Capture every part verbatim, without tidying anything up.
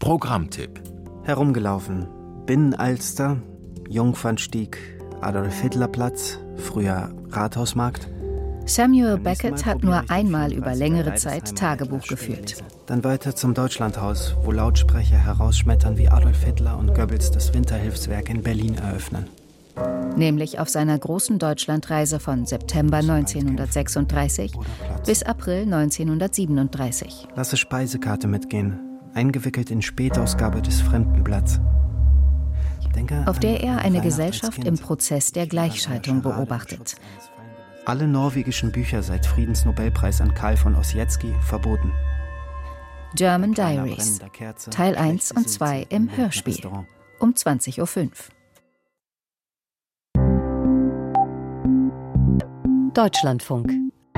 Programmtipp. Herumgelaufen. Binnenalster, Jungfernstieg, Adolf-Hitler-Platz, früher Rathausmarkt. Samuel Beckett hat nur einmal über längere Zeit Tagebuch geführt. Dann weiter zum Deutschlandhaus, wo Lautsprecher herausschmettern, wie Adolf Hitler und Goebbels das Winterhilfswerk in Berlin eröffnen. Nämlich auf seiner großen Deutschlandreise von September neunzehnhundertsechsunddreißig bis April neunzehnhundertsiebenunddreißig. Lasse Speisekarte mitgehen, eingewickelt in Spätausgabe des Fremdenblatts. Auf der er eine Gesellschaft im Prozess der Gleichschaltung beobachtet. Alle norwegischen Bücher seit Friedensnobelpreis an Karl von Ossietzky verboten. German Diaries, Teil eins und zwei im Hörspiel, um zwanzig Uhr fünf. Deutschlandfunk.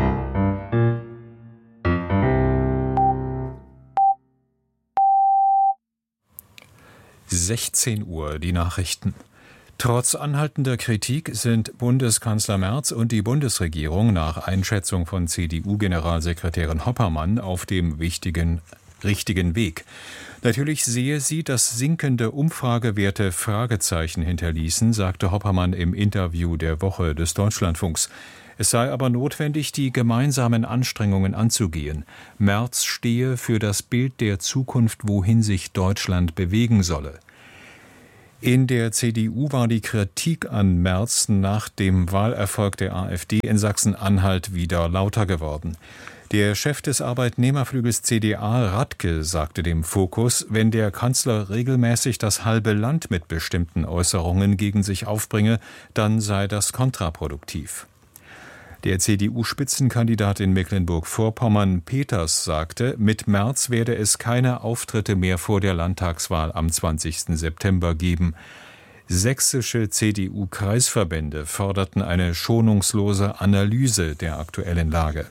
sechzehn Uhr, die Nachrichten. Trotz anhaltender Kritik sind Bundeskanzler Merz und die Bundesregierung nach Einschätzung von C D U-Generalsekretärin Hoppermann auf dem wichtigen, richtigen Weg. Natürlich sehe sie, dass sinkende Umfragewerte Fragezeichen hinterließen, sagte Hoppermann im Interview der Woche des Deutschlandfunks. Es sei aber notwendig, die gemeinsamen Anstrengungen anzugehen. Merz stehe für das Bild der Zukunft, wohin sich Deutschland bewegen solle. In der C D U war die Kritik an Merz nach dem Wahlerfolg der AfD in Sachsen-Anhalt wieder lauter geworden. Der Chef des Arbeitnehmerflügels C D A, Radke, sagte dem Fokus, wenn der Kanzler regelmäßig das halbe Land mit bestimmten Äußerungen gegen sich aufbringe, dann sei das kontraproduktiv. Der C D U-Spitzenkandidat in Mecklenburg-Vorpommern, Peters, sagte, mit Merz werde es keine Auftritte mehr vor der Landtagswahl am zwanzigsten September geben. Sächsische C D U-Kreisverbände forderten eine schonungslose Analyse der aktuellen Lage.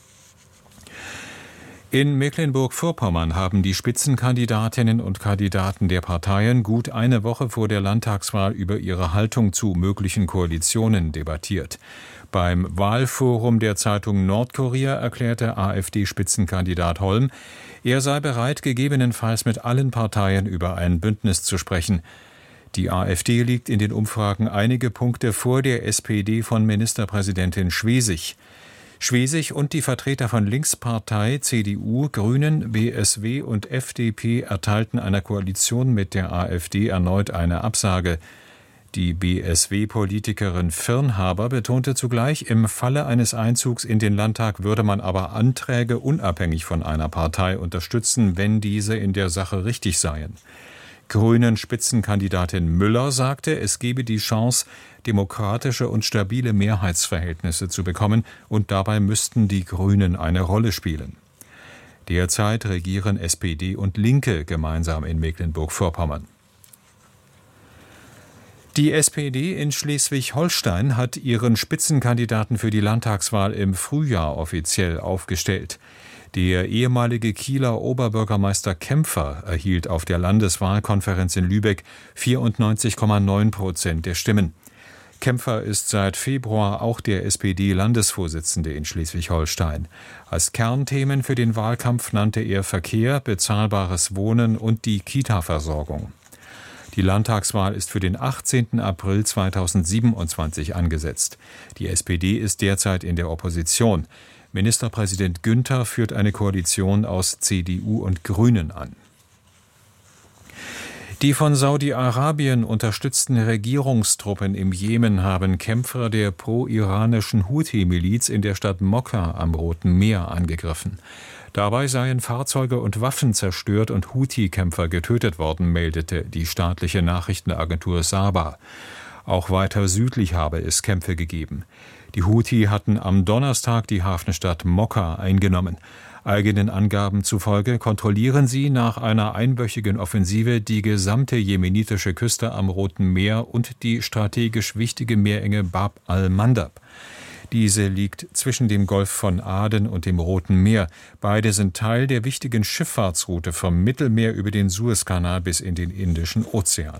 In Mecklenburg-Vorpommern haben die Spitzenkandidatinnen und Kandidaten der Parteien gut eine Woche vor der Landtagswahl über ihre Haltung zu möglichen Koalitionen debattiert. Beim Wahlforum der Zeitung Nordkurier erklärte AfD-Spitzenkandidat Holm, er sei bereit, gegebenenfalls mit allen Parteien über ein Bündnis zu sprechen. Die AfD liegt in den Umfragen einige Punkte vor der S P D von Ministerpräsidentin Schwesig. Schwesig und die Vertreter von Linkspartei, C D U, Grünen, B S W und F D P erteilten einer Koalition mit der AfD erneut eine Absage. Die B S W-Politikerin Firnhaber betonte zugleich, im Falle eines Einzugs in den Landtag würde man aber Anträge unabhängig von einer Partei unterstützen, wenn diese in der Sache richtig seien. Grünen-Spitzenkandidatin Müller sagte, es gebe die Chance, demokratische und stabile Mehrheitsverhältnisse zu bekommen, und dabei müssten die Grünen eine Rolle spielen. Derzeit regieren S P D und Linke gemeinsam in Mecklenburg-Vorpommern. Die S P D in Schleswig-Holstein hat ihren Spitzenkandidaten für die Landtagswahl im Frühjahr offiziell aufgestellt. Der ehemalige Kieler Oberbürgermeister Kämpfer erhielt auf der Landeswahlkonferenz in Lübeck vierundneunzig Komma neun Prozent der Stimmen. Kämpfer ist seit Februar auch der S P D-Landesvorsitzende in Schleswig-Holstein. Als Kernthemen für den Wahlkampf nannte er Verkehr, bezahlbares Wohnen und die Kita-Versorgung. Die Landtagswahl ist für den achtzehnten April zweitausendsiebenundzwanzig angesetzt. Die S P D ist derzeit in der Opposition. Ministerpräsident Günther führt eine Koalition aus C D U und Grünen an. Die von Saudi-Arabien unterstützten Regierungstruppen im Jemen haben Kämpfer der pro-iranischen Houthi-Miliz in der Stadt Mokka am Roten Meer angegriffen. Dabei seien Fahrzeuge und Waffen zerstört und Houthi-Kämpfer getötet worden, meldete die staatliche Nachrichtenagentur Saba. Auch weiter südlich habe es Kämpfe gegeben. Die Houthi hatten am Donnerstag die Hafenstadt Mokka eingenommen. Eigenen Angaben zufolge kontrollieren sie nach einer einwöchigen Offensive die gesamte jemenitische Küste am Roten Meer und die strategisch wichtige Meerenge Bab al-Mandab. Diese liegt zwischen dem Golf von Aden und dem Roten Meer. Beide sind Teil der wichtigen Schifffahrtsroute vom Mittelmeer über den Suezkanal bis in den Indischen Ozean.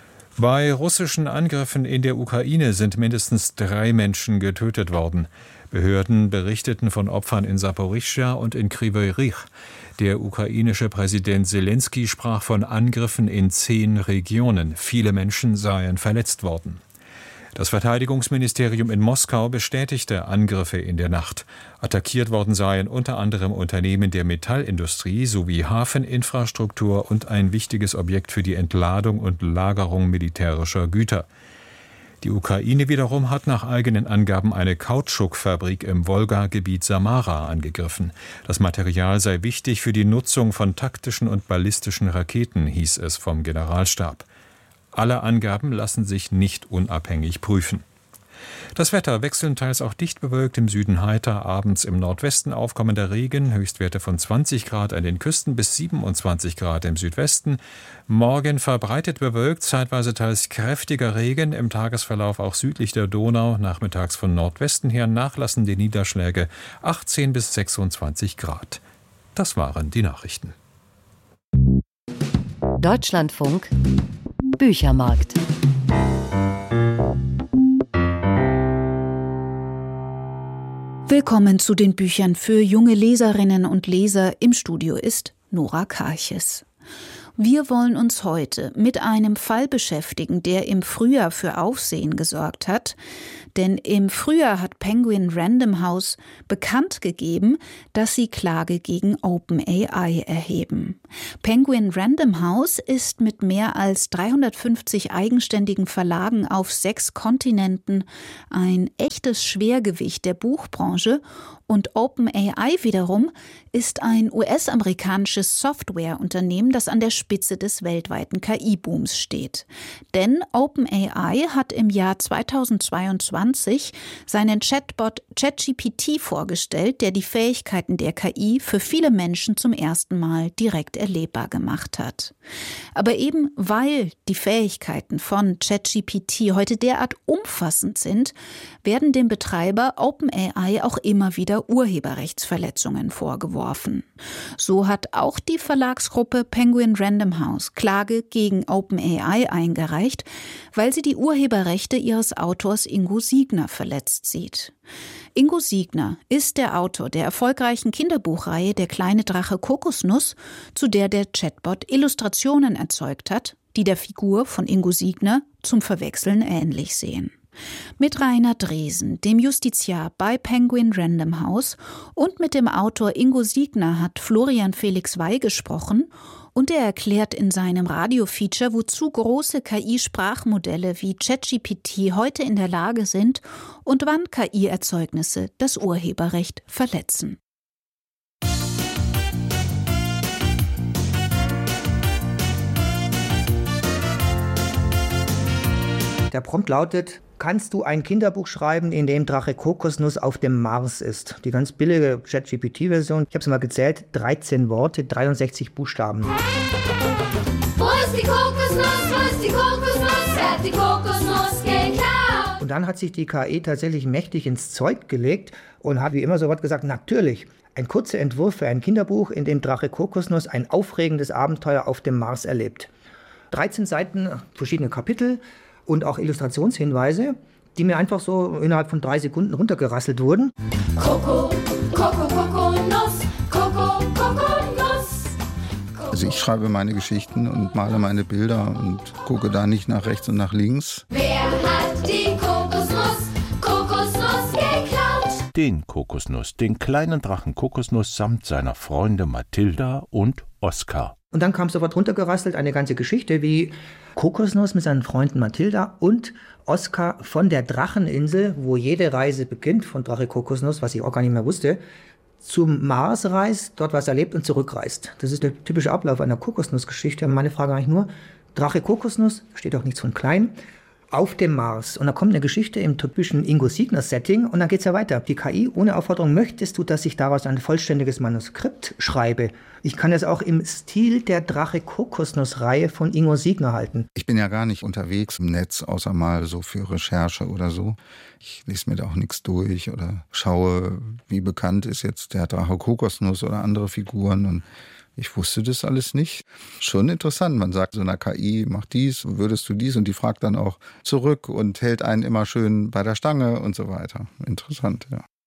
Bei russischen Angriffen in der Ukraine sind mindestens drei Menschen getötet worden. Behörden berichteten von Opfern in Saporischschja und in Kryvyi Rih. Der ukrainische Präsident Selenskyj sprach von Angriffen in zehn Regionen. Viele Menschen seien verletzt worden. Das Verteidigungsministerium in Moskau bestätigte Angriffe in der Nacht. Attackiert worden seien unter anderem Unternehmen der Metallindustrie sowie Hafeninfrastruktur und ein wichtiges Objekt für die Entladung und Lagerung militärischer Güter. Die Ukraine wiederum hat nach eigenen Angaben eine Kautschukfabrik im Wolga-Gebiet Samara angegriffen. Das Material sei wichtig für die Nutzung von taktischen und ballistischen Raketen, hieß es vom Generalstab. Alle Angaben lassen sich nicht unabhängig prüfen. Das Wetter wechselnd teils auch dicht bewölkt, im Süden heiter, abends im Nordwesten aufkommender Regen, Höchstwerte von zwanzig Grad an den Küsten bis siebenundzwanzig Grad im Südwesten. Morgen verbreitet bewölkt, zeitweise teils kräftiger Regen, im Tagesverlauf auch südlich der Donau, nachmittags von Nordwesten her nachlassende Niederschläge, achtzehn bis sechsundzwanzig Grad. Das waren die Nachrichten. Deutschlandfunk Büchermarkt. Willkommen zu den Büchern für junge Leserinnen und Leser. Im Studio ist Nora Karches. Wir wollen uns heute mit einem Fall beschäftigen, der im Frühjahr für Aufsehen gesorgt hat. Denn im Frühjahr hat Penguin Random House bekannt gegeben, dass sie Klage gegen OpenAI erheben. Penguin Random House ist mit mehr als dreihundertfünfzig eigenständigen Verlagen auf sechs Kontinenten ein echtes Schwergewicht der Buchbranche. Und OpenAI wiederum ist ein U S-amerikanisches Softwareunternehmen, das an der Spitze des weltweiten K I-Booms steht. Denn OpenAI hat im Jahr zweitausendzweiundzwanzig seinen Chatbot ChatGPT vorgestellt, der die Fähigkeiten der K I für viele Menschen zum ersten Mal direkt erlebbar gemacht hat. Aber eben weil die Fähigkeiten von ChatGPT heute derart umfassend sind, werden dem Betreiber OpenAI auch immer wieder Urheberrechtsverletzungen vorgeworfen. So hat auch die Verlagsgruppe Penguin Random House Klage gegen OpenAI eingereicht, weil sie die Urheberrechte ihres Autors Ingo Siegner verletzt sieht. Ingo Siegner ist der Autor der erfolgreichen Kinderbuchreihe Der kleine Drache Kokosnuss, zu der der Chatbot Illustrationen erzeugt hat, die der Figur von Ingo Siegner zum Verwechseln ähnlich sehen. Mit Rainer Dresen, dem Justiziar bei Penguin Random House, und mit dem Autor Ingo Siegner hat Florian Felix Wey gesprochen, und er erklärt in seinem Radiofeature, wozu große K I-Sprachmodelle wie ChatGPT heute in der Lage sind und wann K I-Erzeugnisse das Urheberrecht verletzen. Der Prompt lautet: Kannst du ein Kinderbuch schreiben, in dem Drache Kokosnuss auf dem Mars ist? Die ganz billige ChatGPT-Version. Ich habe es mal gezählt, dreizehn Worte, dreiundsechzig Buchstaben. Wo ist die Kokosnuss? Wo ist die Kokosnuss? Wer hat die Kokosnuss geklaut? Und dann hat sich die K I tatsächlich mächtig ins Zeug gelegt und hat wie immer so was gesagt: Natürlich, ein kurzer Entwurf für ein Kinderbuch, in dem Drache Kokosnuss ein aufregendes Abenteuer auf dem Mars erlebt. dreizehn Seiten, verschiedene Kapitel und auch Illustrationshinweise, die mir einfach so innerhalb von drei Sekunden runtergerasselt wurden. Koko, Koko, Kokonuss, Koko, Kokonuss. Also ich schreibe meine Geschichten und male meine Bilder und gucke da nicht nach rechts und nach links. Wer hat die Kokosnuss, Kokosnuss geklaut? Den Kokosnuss, den kleinen Drachen Kokosnuss samt seiner Freunde Mathilda und Oskar. Und dann kam sofort runtergerasselt eine ganze Geschichte, wie Kokosnuss mit seinen Freunden Mathilda und Oskar von der Dracheninsel, wo jede Reise beginnt, von Drache Kokosnuss, was ich auch gar nicht mehr wusste, zum Mars reist, dort was erlebt und zurückreist. Das ist der typische Ablauf einer Kokosnussgeschichte. Und meine Frage eigentlich nur: Drache Kokosnuss, steht auch nichts von klein, auf dem Mars. Und da kommt eine Geschichte im typischen Ingo Siegner-Setting und dann geht's ja weiter. Die K I ohne Aufforderung: Möchtest du, dass ich daraus ein vollständiges Manuskript schreibe? Ich kann es auch im Stil der Drache Kokosnuss-Reihe von Ingo Siegner halten. Ich bin ja gar nicht unterwegs im Netz, außer mal so für Recherche oder so. Ich lese mir da auch nichts durch oder schaue, wie bekannt ist jetzt der Drache Kokosnuss oder andere Figuren. Und ich wusste das alles nicht. Schon interessant. Man sagt so einer K I, mach dies, würdest du dies? Und die fragt dann auch zurück und hält einen immer schön bei der Stange und so weiter. Interessant, ja.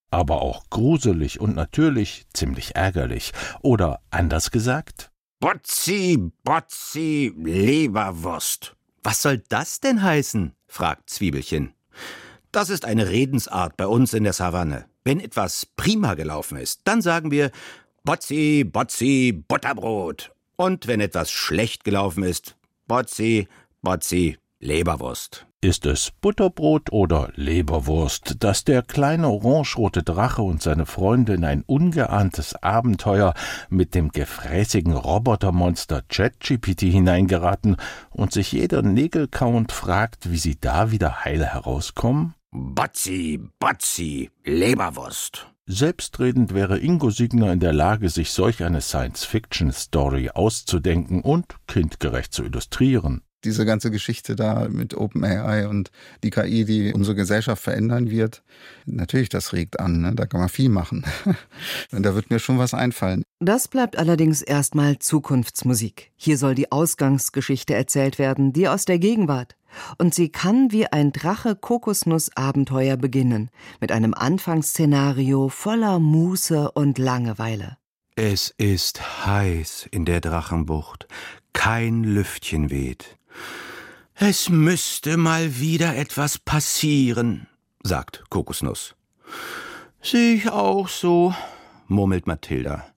aber auch gruselig und natürlich ziemlich ärgerlich. Oder anders gesagt: Botzi, Botzi, Leberwurst. Was soll das denn heißen? Fragt Zwiebelchen. Das ist eine Redensart bei uns in der Savanne. Wenn etwas prima gelaufen ist, dann sagen wir Botzi, Botzi, Butterbrot. Und wenn etwas schlecht gelaufen ist, Botzi, Botzi, Leberwurst. Ist es Butterbrot oder Leberwurst, dass der kleine orangerote Drache und seine Freunde in ein ungeahntes Abenteuer mit dem gefräßigen Robotermonster ChatGPT hineingeraten und sich jeder nägelkauend fragt, wie sie da wieder heil herauskommen? Botzi, Botzi, Leberwurst. Selbstredend wäre Ingo Signer in der Lage, sich solch eine Science-Fiction-Story auszudenken und kindgerecht zu illustrieren. Diese ganze Geschichte da mit OpenAI und die K I, die unsere Gesellschaft verändern wird, natürlich, das regt an, ne? Da kann man viel machen. Und da wird mir schon was einfallen. Das bleibt allerdings erstmal Zukunftsmusik. Hier soll die Ausgangsgeschichte erzählt werden, die aus der Gegenwart. Und sie kann wie ein Drache-Kokosnuss-Abenteuer beginnen, mit einem Anfangsszenario voller Muße und Langeweile. Es ist heiß in der Drachenbucht, kein Lüftchen weht. Es müsste mal wieder etwas passieren, sagt Kokosnuss. Sehe ich auch so, murmelt Mathilda.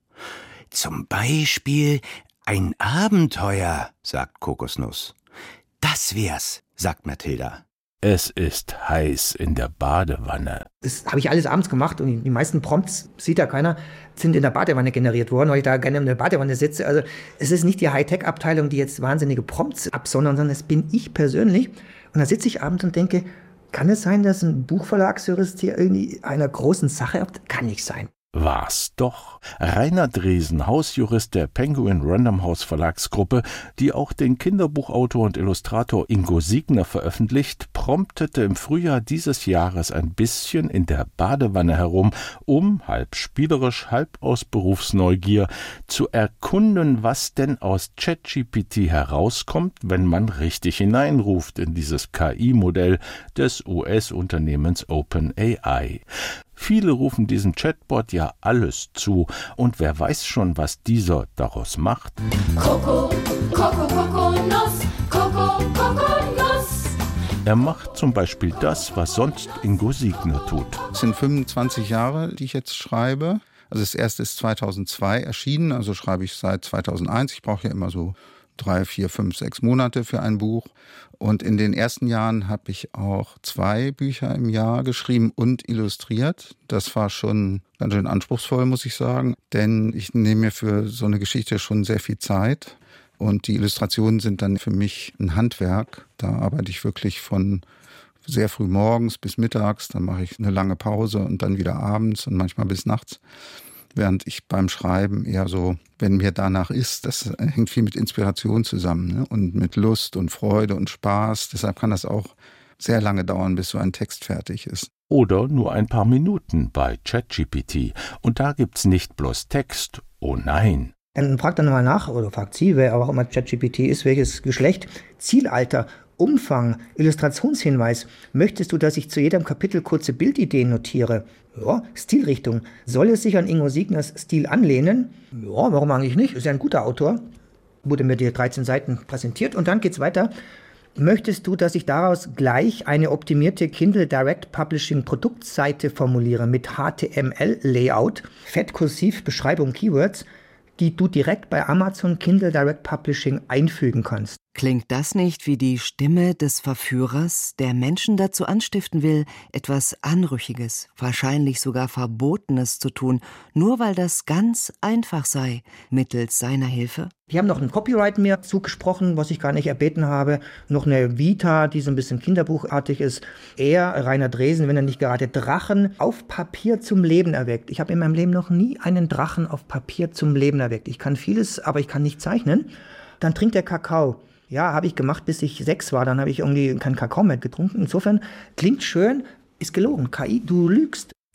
Zum Beispiel ein Abenteuer, sagt Kokosnuss. Das wär's, sagt Mathilda. Es ist heiß in der Badewanne. Das habe ich alles abends gemacht und die meisten Prompts, sieht ja keiner, sind in der Badewanne generiert worden, weil ich da gerne in der Badewanne sitze. Also es ist nicht die Hightech-Abteilung, die jetzt wahnsinnige Prompts absondern, sondern es bin ich persönlich. Und da sitze ich abends und denke, kann es sein, dass ein Buchverlagsjurist hier irgendwie einer großen Sache habt? Kann nicht sein. War's doch. Rainer Dresen, Hausjurist der Penguin Random House Verlagsgruppe, die auch den Kinderbuchautor und Illustrator Ingo Signer veröffentlicht, promptete im Frühjahr dieses Jahres ein bisschen in der Badewanne herum, um, halb spielerisch, halb aus Berufsneugier, zu erkunden, was denn aus ChatGPT herauskommt, wenn man richtig hineinruft in dieses K I-Modell des U S-Unternehmens OpenAI. Viele rufen diesem Chatbot ja alles zu. Und wer weiß schon, was dieser daraus macht? Koko, Koko, Kokosnuss, Koko, Kokosnuss. Er macht zum Beispiel das, was sonst Ingo Signer tut. Es sind fünfundzwanzig Jahre, die ich jetzt schreibe. Also das erste ist zweitausendzwei erschienen, also schreibe ich seit zweitausendeins. Ich brauche ja immer so drei, vier, fünf, sechs Monate für ein Buch. Und in den ersten Jahren habe ich auch zwei Bücher im Jahr geschrieben und illustriert. Das war schon ganz schön anspruchsvoll, muss ich sagen. Denn ich nehme mir für so eine Geschichte schon sehr viel Zeit. Und die Illustrationen sind dann für mich ein Handwerk. Da arbeite ich wirklich von sehr früh morgens bis mittags. Dann mache ich eine lange Pause und dann wieder abends und manchmal bis nachts. Während ich beim Schreiben eher so, wenn mir danach ist, das hängt viel mit Inspiration zusammen, ne? Und mit Lust und Freude und Spaß. Deshalb kann das auch sehr lange dauern, bis so ein Text fertig ist. Oder nur ein paar Minuten bei ChatGPT. Und da gibt's nicht bloß Text, oh nein. Dann fragt er nochmal nach, oder fragt sie, wer auch immer ChatGPT ist, welches Geschlecht, Zielalter, Umfang, Illustrationshinweis. Möchtest du, dass ich zu jedem Kapitel kurze Bildideen notiere? Ja, Stilrichtung. Soll es sich an Ingo Signers Stil anlehnen? Ja, warum eigentlich nicht? Ist ja ein guter Autor. Wurde mir die dreizehn Seiten präsentiert und dann geht's weiter. Möchtest du, dass ich daraus gleich eine optimierte Kindle Direct Publishing Produktseite formuliere mit H T M L-Layout, Fettkursiv, Beschreibung, Keywords, die du direkt bei Amazon Kindle Direct Publishing einfügen kannst? Klingt das nicht wie die Stimme des Verführers, der Menschen dazu anstiften will, etwas Anrüchiges, wahrscheinlich sogar Verbotenes zu tun, nur weil das ganz einfach sei, mittels seiner Hilfe? Die haben noch ein Copyright mir zugesprochen, was ich gar nicht erbeten habe. Noch eine Vita, die so ein bisschen kinderbuchartig ist. Er, Rainer Dresen, wenn er nicht gerade Drachen auf Papier zum Leben erweckt. Ich habe in meinem Leben noch nie einen Drachen auf Papier zum Leben erweckt. Ich kann vieles, aber ich kann nicht zeichnen. Dann trinkt er Kakao. Ja, habe ich gemacht, bis ich sechs war. Dann habe ich irgendwie keinen Kakao mehr getrunken. Insofern klingt schön, ist gelogen. K I, du lügst.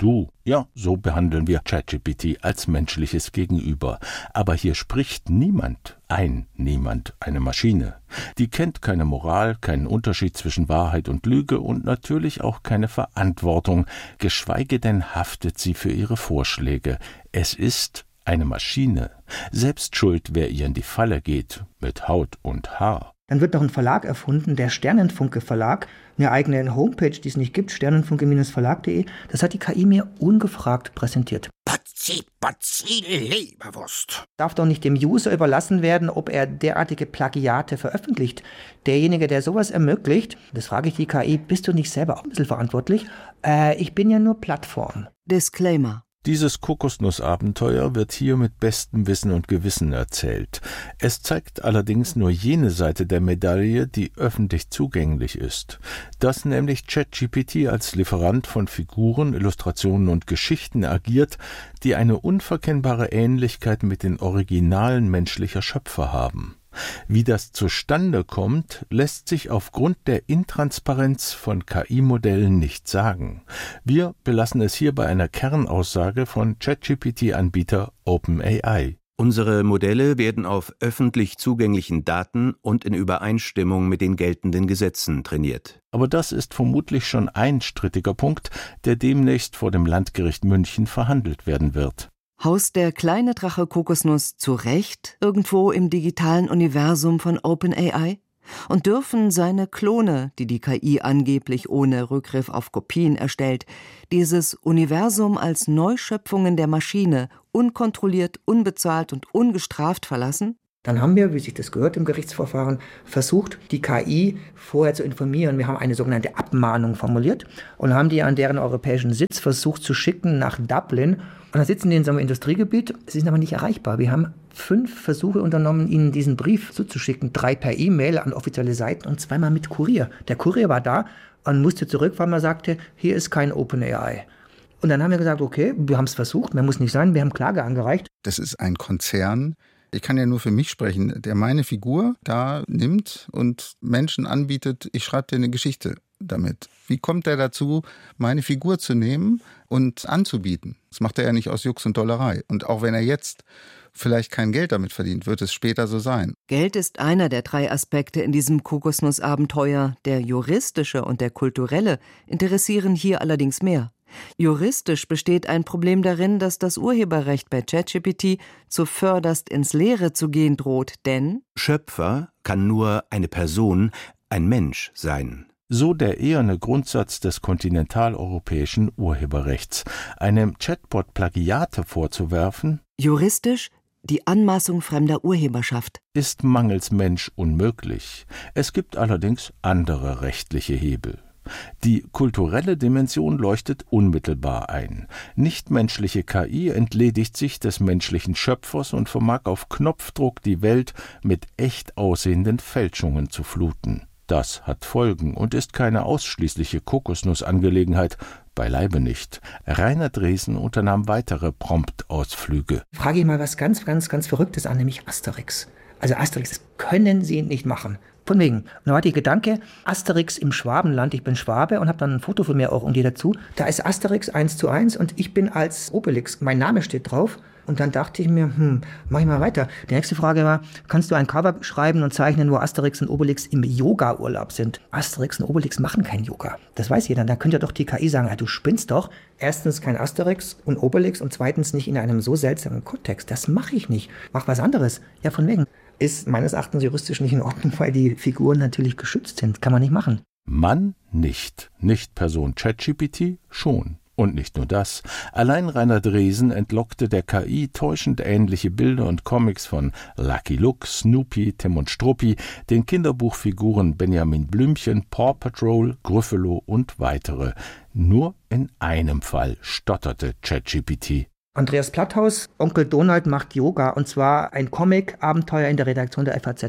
Du. Ja, so behandeln wir ChatGPT als menschliches Gegenüber. Aber hier spricht niemand, ein Niemand, eine Maschine. Die kennt keine Moral, keinen Unterschied zwischen Wahrheit und Lüge und natürlich auch keine Verantwortung, geschweige denn haftet sie für ihre Vorschläge. Es ist eine Maschine. Selbst schuld, wer ihr in die Falle geht, mit Haut und Haar. Dann wird noch ein Verlag erfunden, der Sternenfunke Verlag, eine eigene Homepage, die es nicht gibt, sternenfunke Verlag punkt de. Das hat die K I mir ungefragt präsentiert. Potzi, potzi, Leberwurst. Darf doch nicht dem User überlassen werden, ob er derartige Plagiate veröffentlicht. Derjenige, der sowas ermöglicht, das frage ich die K I, bist du nicht selber auch ein bisschen verantwortlich? Äh, ich bin ja nur Plattform. Disclaimer. Dieses Kokosnussabenteuer wird hier mit bestem Wissen und Gewissen erzählt. Es zeigt allerdings nur jene Seite der Medaille, die öffentlich zugänglich ist. Dass nämlich ChatGPT als Lieferant von Figuren, Illustrationen und Geschichten agiert, die eine unverkennbare Ähnlichkeit mit den Originalen menschlicher Schöpfer haben. Wie das zustande kommt, lässt sich aufgrund der Intransparenz von K I-Modellen nicht sagen. Wir belassen es hier bei einer Kernaussage von ChatGPT-Anbieter OpenAI. Unsere Modelle werden auf öffentlich zugänglichen Daten und in Übereinstimmung mit den geltenden Gesetzen trainiert. Aber das ist vermutlich schon ein strittiger Punkt, der demnächst vor dem Landgericht München verhandelt werden wird. Haust der kleine Drache Kokosnuss zu Recht irgendwo im digitalen Universum von OpenAI? Und dürfen seine Klone, die die K I angeblich ohne Rückgriff auf Kopien erstellt, dieses Universum als Neuschöpfungen der Maschine unkontrolliert, unbezahlt und ungestraft verlassen? Dann haben wir, wie sich das gehört im Gerichtsverfahren, versucht, die K I vorher zu informieren. Wir haben eine sogenannte Abmahnung formuliert und haben die an deren europäischen Sitz versucht zu schicken nach Dublin. Und da sitzen die in so einem Industriegebiet, sie sind aber nicht erreichbar. Wir haben fünf Versuche unternommen, ihnen diesen Brief zuzuschicken. Drei per E-Mail an offizielle Seiten und zweimal mit Kurier. Der Kurier war da und musste zurück, weil man sagte, hier ist kein OpenAI. Und dann haben wir gesagt, okay, wir haben es versucht, mehr muss nicht sein, wir haben Klage angereicht. Das ist ein Konzern. Ich kann ja nur für mich sprechen, der meine Figur da nimmt und Menschen anbietet, ich schreibe dir eine Geschichte damit. Wie kommt er dazu, meine Figur zu nehmen und anzubieten? Das macht er ja nicht aus Jux und Dollerei. Und auch wenn er jetzt vielleicht kein Geld damit verdient, wird es später so sein. Geld ist einer der drei Aspekte in diesem Kokosnussabenteuer. Der juristische und der kulturelle interessieren hier allerdings mehr. Juristisch besteht ein Problem darin, dass das Urheberrecht bei ChatGPT zuvörderst ins Leere zu gehen droht, denn Schöpfer kann nur eine Person, ein Mensch sein. So der eherne Grundsatz des kontinentaleuropäischen Urheberrechts. Einem Chatbot Plagiate vorzuwerfen, juristisch die Anmaßung fremder Urheberschaft, ist mangels Mensch unmöglich. Es gibt allerdings andere rechtliche Hebel. Die kulturelle Dimension leuchtet unmittelbar ein. Nichtmenschliche K I entledigt sich des menschlichen Schöpfers und vermag auf Knopfdruck die Welt mit echt aussehenden Fälschungen zu fluten. Das hat Folgen und ist keine ausschließliche Kokosnussangelegenheit, beileibe nicht. Rainer Dresen unternahm weitere Promptausflüge. Frage ich mal was ganz, ganz, ganz Verrücktes an, nämlich Asterix. Also Asterix, das können Sie nicht machen. Von wegen. Und da war der Gedanke, Asterix im Schwabenland, ich bin Schwabe und habe dann ein Foto von mir auch und dir dazu. Da ist Asterix eins zu eins und ich bin als Obelix, mein Name steht drauf. Und dann dachte ich mir, hm, mach ich mal weiter. Die nächste Frage war, kannst du ein Cover schreiben und zeichnen, wo Asterix und Obelix im Yoga-Urlaub sind? Asterix und Obelix machen kein Yoga. Das weiß jeder. Da könnte doch die K I sagen, ja, du spinnst doch. Erstens kein Asterix und Obelix und zweitens nicht in einem so seltsamen Kontext. Das mache ich nicht. Mach was anderes. Ja, von wegen. Ist meines Erachtens juristisch nicht in Ordnung, weil die Figuren natürlich geschützt sind. Kann man nicht machen. Mann nicht. Nicht Person ChatGPT schon. Und nicht nur das. Allein Rainer Dresen entlockte der K I täuschend ähnliche Bilder und Comics von Lucky Luke, Snoopy, Tim und Struppi, den Kinderbuchfiguren Benjamin Blümchen, Paw Patrol, Gryffalo und weitere. Nur in einem Fall stotterte ChatGPT. Andreas Platthaus, Onkel Donald macht Yoga, und zwar ein Comic-Abenteuer in der Redaktion der F A Z.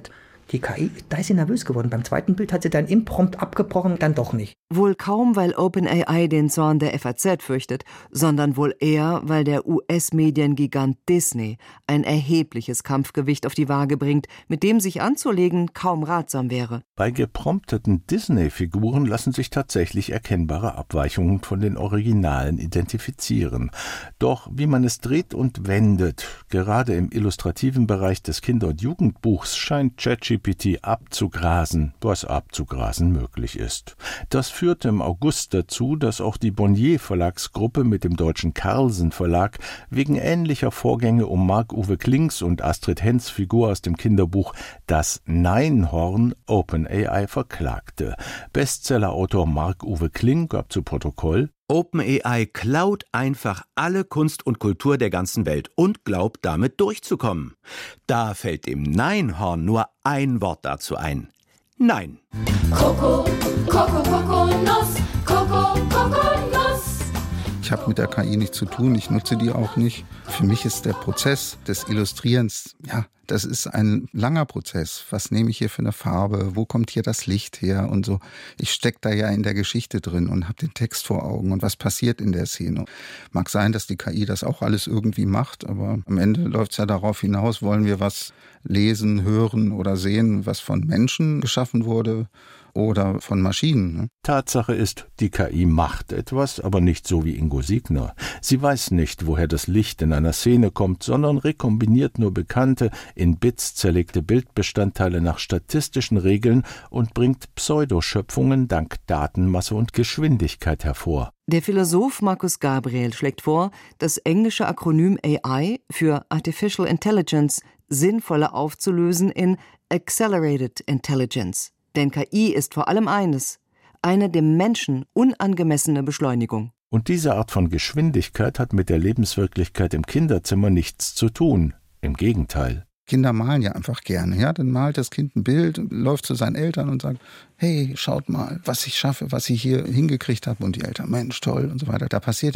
Die K I, da ist sie nervös geworden. Beim zweiten Bild hat sie dann imprompt abgebrochen, dann doch nicht. Wohl kaum, weil OpenAI den Zorn der F A Z fürchtet, sondern wohl eher, weil der U S-Mediengigant Disney ein erhebliches Kampfgewicht auf die Waage bringt, mit dem sich anzulegen kaum ratsam wäre. Bei geprompteten Disney-Figuren lassen sich tatsächlich erkennbare Abweichungen von den Originalen identifizieren. Doch wie man es dreht und wendet, gerade im illustrativen Bereich des Kinder- und Jugendbuchs scheint ChatGPT abzugrasen, was abzugrasen möglich ist. Das führte im August dazu, dass auch die Bonnier-Verlagsgruppe mit dem deutschen Carlsen-Verlag wegen ähnlicher Vorgänge um Marc-Uwe Klings und Astrid Hens Figur aus dem Kinderbuch Das Neinhorn OpenAI verklagte. Bestsellerautor Marc-Uwe Kling gab zu Protokoll: OpenAI klaut einfach alle Kunst und Kultur der ganzen Welt und glaubt damit durchzukommen. Da fällt dem Neinhorn nur ein Wort dazu ein. Nein. Koko, Koko, Kokosnuss, Koko, Kokosnuss. Ich habe mit der K I nichts zu tun, ich nutze die auch nicht. Für mich ist der Prozess des Illustrierens, ja, das ist ein langer Prozess. Was nehme ich hier für eine Farbe? Wo kommt hier das Licht her? Und so. Ich stecke da ja in der Geschichte drin und habe den Text vor Augen und was passiert in der Szene. Mag sein, dass die K I das auch alles irgendwie macht, aber am Ende läuft es ja darauf hinaus, wollen wir was lesen, hören oder sehen, was von Menschen geschaffen wurde oder von Maschinen. Ne? Tatsache ist, die K I macht etwas, aber nicht so wie Ingo Siegner. Sie weiß nicht, woher das Licht in einer Szene kommt, sondern rekombiniert nur bekannte, in Bits zerlegte Bildbestandteile nach statistischen Regeln und bringt Pseudoschöpfungen dank Datenmasse und Geschwindigkeit hervor. Der Philosoph Markus Gabriel schlägt vor, das englische Akronym A I für Artificial Intelligence sinnvoller aufzulösen in Accelerated Intelligence. Denn K I ist vor allem eines: eine dem Menschen unangemessene Beschleunigung. Und diese Art von Geschwindigkeit hat mit der Lebenswirklichkeit im Kinderzimmer nichts zu tun. Im Gegenteil. Kinder malen ja einfach gerne, ja, dann malt das Kind ein Bild und läuft zu seinen Eltern und sagt: Hey, schaut mal, was ich schaffe, was ich hier hingekriegt habe. Und die Eltern: Mensch, toll und so weiter. Da passiert